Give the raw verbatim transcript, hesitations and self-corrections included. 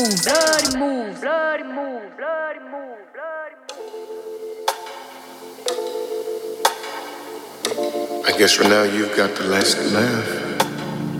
move, bloody move, bloody move, bloody move, bloody move. I guess for now you've got the last laugh.